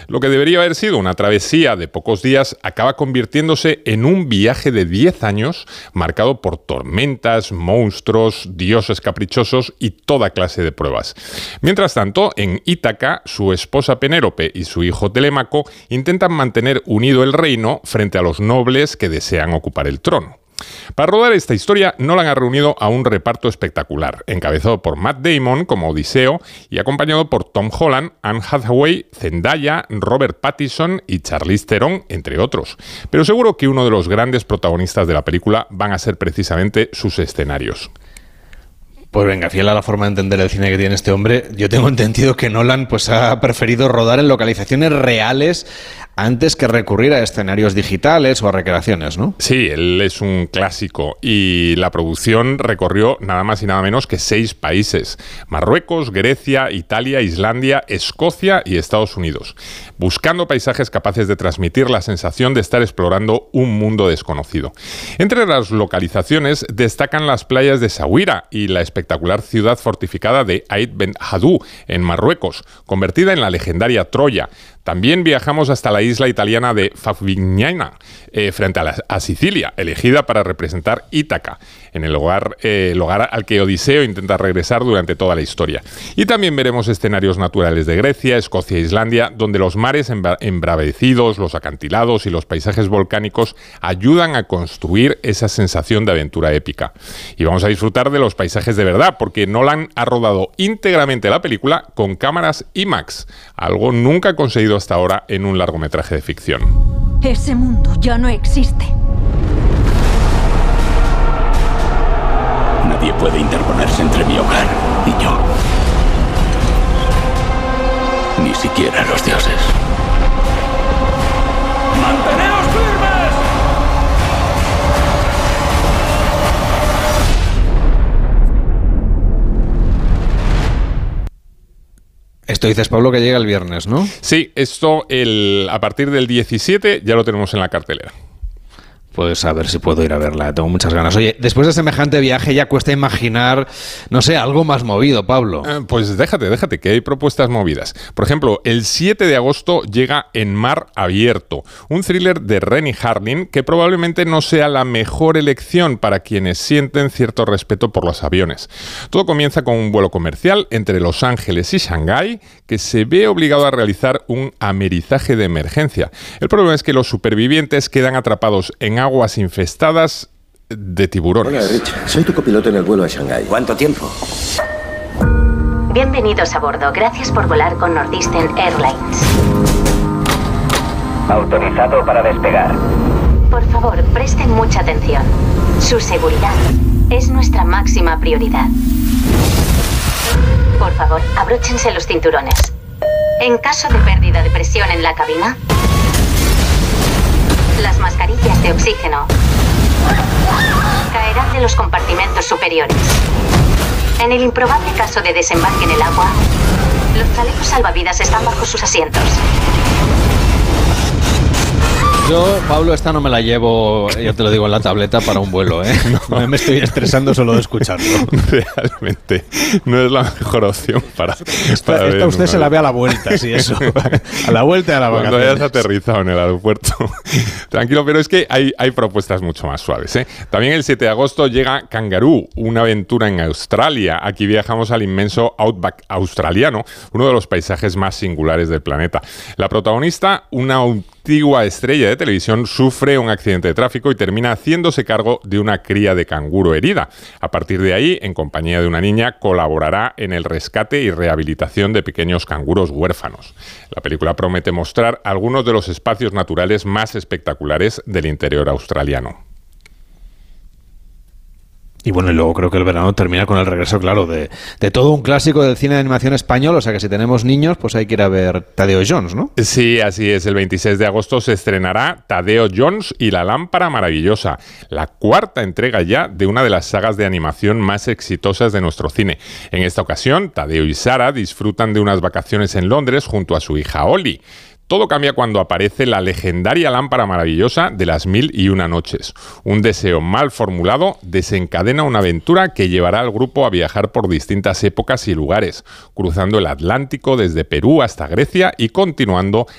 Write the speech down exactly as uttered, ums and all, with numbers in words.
Lo que debería haber sido una travesía de pocos días acaba convirtiéndose en un viaje de diez años marcado por tormentas, monstruos, dioses caprichosos y toda clase de pruebas. Mientras tanto, en Ítaca, su esposa Penélope y su hijo Telémaco intentan mantener unido el reino frente a los nobles que desean ocupar el trono. Para rodar esta historia, Nolan ha reunido a un reparto espectacular, encabezado por Matt Damon como Odiseo y acompañado por Tom Holland, Anne Hathaway, Zendaya, Robert Pattinson y Charlize Theron, entre otros. Pero seguro que uno de los grandes protagonistas de la película van a ser precisamente sus escenarios. Pues venga, fiel a la forma de entender el cine que tiene este hombre, yo tengo entendido que Nolan pues, ha preferido rodar en localizaciones reales antes que recurrir a escenarios digitales o a recreaciones, ¿no? Sí, él es un clásico y la producción recorrió nada más y nada menos que seis países: Marruecos, Grecia, Italia, Islandia, Escocia y Estados Unidos, buscando paisajes capaces de transmitir la sensación de estar explorando un mundo desconocido. Entre las localizaciones destacan las playas de Essaouira y la espectacular ciudad fortificada de Aït Ben Haddou, en Marruecos, convertida en la legendaria Troya. También viajamos hasta la isla italiana de Favignana, eh, frente a, la, a Sicilia, elegida para representar Ítaca, en el lugar, eh, lugar al que Odiseo intenta regresar durante toda la historia. Y también veremos escenarios naturales de Grecia, Escocia e Islandia, donde los mares embra- embravecidos, los acantilados y los paisajes volcánicos ayudan a construir esa sensación de aventura épica. Y vamos a disfrutar de los paisajes de verdad, porque Nolan ha rodado íntegramente la película con cámaras IMAX, algo nunca conseguido hasta ahora en un largometraje de ficción. Ese mundo ya no existe. Nadie puede interponerse entre mi hogar y yo. Ni siquiera los dioses. ¡Manteneos firmes! Esto dices, Pablo, que llega el viernes, ¿no? Sí, esto el, a partir del diecisiete ya lo tenemos en la cartelera. Pues a ver si puedo ir a verla, tengo muchas ganas. Oye, después de semejante viaje ya cuesta imaginar, no sé, algo más movido, Pablo. Eh, pues déjate, déjate, que hay propuestas movidas. Por ejemplo, el siete de agosto llega En Mar Abierto, un thriller de Renny Harlin que probablemente no sea la mejor elección para quienes sienten cierto respeto por los aviones. Todo comienza con un vuelo comercial entre Los Ángeles y Shanghái que se ve obligado a realizar un amerizaje de emergencia. El problema es que los supervivientes quedan atrapados en aguas infestadas de tiburones. Hola, Rich. Soy tu copiloto en el vuelo a Shanghái. ¿Cuánto tiempo? Bienvenidos a bordo. Gracias por volar con Northeastern Airlines. Autorizado para despegar. Por favor, presten mucha atención. Su seguridad es nuestra máxima prioridad. Por favor, abróchense los cinturones. En caso de pérdida de presión en la cabina, las mascarillas de oxígeno caerán de los compartimentos superiores. En el improbable caso de desembarque en el agua, los chalecos salvavidas están bajo sus asientos. Yo, Pablo, esta no me la llevo, yo te lo digo, en la tableta para un vuelo, ¿eh? No, me estoy estresando solo de escucharlo. Realmente no es la mejor opción para... Esta, para esta usted se la ve a la vuelta, sí, eso. A la vuelta y a la vacaciones. Cuando hayas aterrizado en el aeropuerto. Tranquilo, pero es que hay, hay propuestas mucho más suaves, ¿eh? También el siete de agosto llega Kangaroo, una aventura en Australia. Aquí viajamos al inmenso Outback australiano, uno de los paisajes más singulares del planeta. La protagonista, una antigua estrella de televisión, sufre un accidente de tráfico y termina haciéndose cargo de una cría de canguro herida. A partir de ahí, en compañía de una niña, colaborará en el rescate y rehabilitación de pequeños canguros huérfanos. La película promete mostrar algunos de los espacios naturales más espectaculares del interior australiano. Y bueno, y luego creo que el verano termina con el regreso, claro, de, de todo un clásico del cine de animación español, o sea que si tenemos niños, pues hay que ir a ver Tadeo Jones, ¿no? Sí, así es. El veintiséis de agosto se estrenará Tadeo Jones y la lámpara maravillosa, la cuarta entrega ya de una de las sagas de animación más exitosas de nuestro cine. En esta ocasión, Tadeo y Sara disfrutan de unas vacaciones en Londres junto a su hija Ollie. Todo cambia cuando aparece la legendaria lámpara maravillosa de las mil y una noches. Un deseo mal formulado desencadena una aventura que llevará al grupo a viajar por distintas épocas y lugares, cruzando el Atlántico desde Perú hasta Grecia y continuando